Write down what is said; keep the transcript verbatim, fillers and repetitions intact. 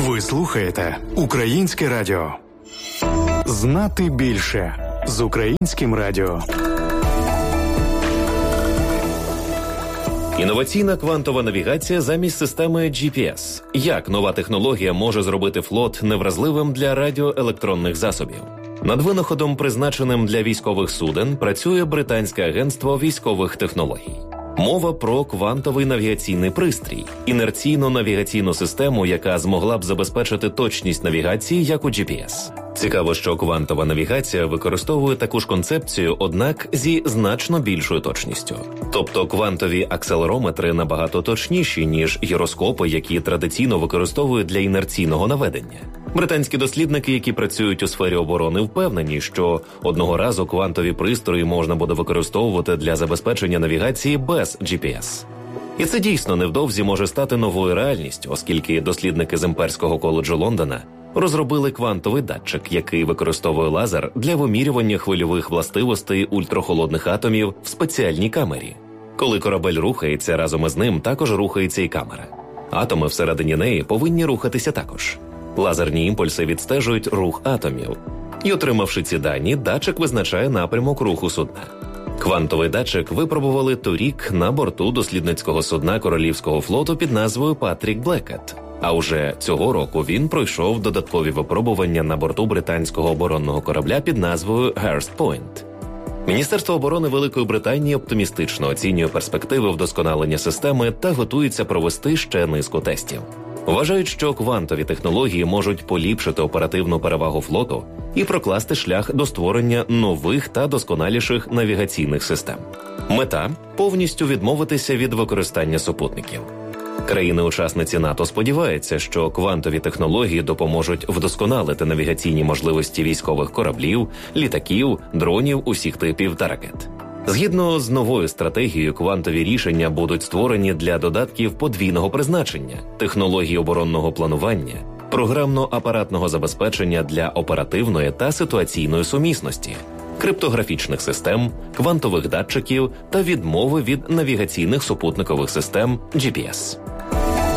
Ви слухаєте Українське радіо. Знати більше з Українським радіо. Інноваційна квантова навігація замість системи джі пі ес. Як нова технологія може зробити флот невразливим для радіоелектронних засобів? Над винаходом, призначеним для військових суден, працює Британське агентство військових технологій. Мова про квантовий навігаційний пристрій – інерційну навігаційну систему, яка змогла б забезпечити точність навігації, як у джі пі ес. Цікаво, що квантова навігація використовує таку ж концепцію, однак зі значно більшою точністю. Тобто квантові акселерометри набагато точніші, ніж гіроскопи, які традиційно використовують для інерційного наведення. Британські дослідники, які працюють у сфері оборони, впевнені, що одного разу квантові пристрої можна буде використовувати для забезпечення навігації без джі пі ес. І це дійсно невдовзі може стати новою реальністю, оскільки дослідники з Імперського коледжу Лондона розробили квантовий датчик, який використовує лазер для вимірювання хвильових властивостей ультрахолодних атомів в спеціальній камері. Коли корабель рухається, разом із ним також рухається і камера. Атоми всередині неї повинні рухатися також. Лазерні імпульси відстежують рух атомів. І, отримавши ці дані, датчик визначає напрямок руху судна. Квантовий датчик випробували торік на борту дослідницького судна Королівського флоту під назвою Патрік Блекет. А уже цього року він пройшов додаткові випробування на борту британського оборонного корабля під назвою Hurst Point. Міністерство оборони Великої Британії оптимістично оцінює перспективи вдосконалення системи та готується провести ще низку тестів. Вважають, що квантові технології можуть поліпшити оперативну перевагу флоту і прокласти шлях до створення нових та досконаліших навігаційних систем. Мета – повністю відмовитися від використання супутників. Країни-учасниці НАТО сподіваються, що квантові технології допоможуть вдосконалити навігаційні можливості військових кораблів, літаків, дронів усіх типів та ракет. Згідно з новою стратегією, квантові рішення будуть створені для додатків подвійного призначення, технологій оборонного планування, програмно-апаратного забезпечення для оперативної та ситуаційної сумісності, криптографічних систем, квантових датчиків та відмови від навігаційних супутникових систем джі пі ес.